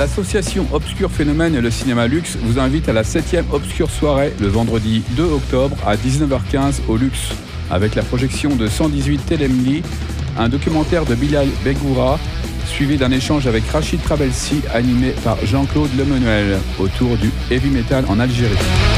L'association Obscur Phénomène et le Cinéma Luxe vous invite à la 7e Obscure Soirée le vendredi 2 octobre à 19h15 au Luxe, avec la projection de 118 Telemli, un documentaire de Bilal Begoura, suivi d'un échange avec Rachid Trabelsi animé par Jean-Claude Lemenuel autour du heavy metal en Algérie.